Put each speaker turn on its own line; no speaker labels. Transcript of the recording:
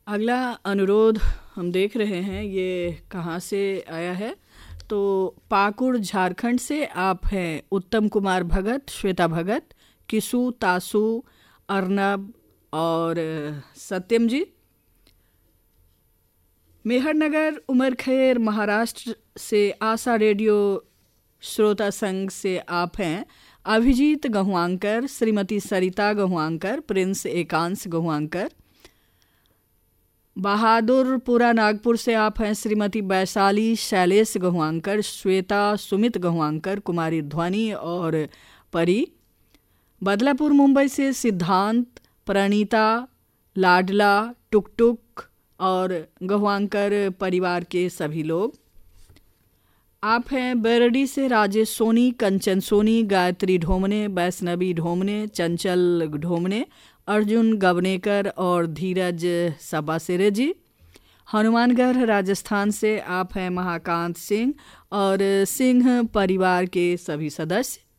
अगला अनुरोध हम देख रहे हैं, ये कहाँ से आया है? तो पाकुड़ झारखंड से आप हैं उत्तम कुमार भगत, श्वेता भगत, किसु, तासु, अर्नब और सत्यम जी। मेहरनगर उमरखेर महाराष्ट्र से आशा रेडियो श्रोता संघ से आप हैं अभिजीत गहुआंकर, श्रीमती सरिता गहुआंकर, प्रिंस एकांश गहुआंकर। बहादुरपुरा नागपुर से आप हैं श्रीमती वैशाली शैलेश गहुआंकर, श्वेता सुमित गहुआंकर, कुमारी ध्वनि और परी। बदलापुर मुंबई से सिद्धांत, प्रणीता, लाडला, टुकटुक और गहुआंकर परिवार के सभी लोग। आप हैं बेरडी से राजेश सोनी, कंचन सोनी, गायत्री ढोमने, वैष्णवी ढोमने, चंचल ढोमने, अर्जुन गवनेकर और धीरज सबासेरे जी। हनुमानगढ़ राजस्थान से आप हैं महाकांत सिंह और सिंह परिवार के सभी सदस्य।